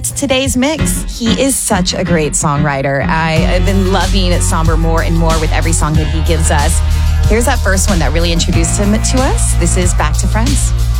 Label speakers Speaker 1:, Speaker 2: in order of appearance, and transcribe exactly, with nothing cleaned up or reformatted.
Speaker 1: starts today's mix. He is such a great songwriter. I, I've been loving Somber more and more with every song that he gives us. Here's that first one that really introduced him to us. This is Back to Friends.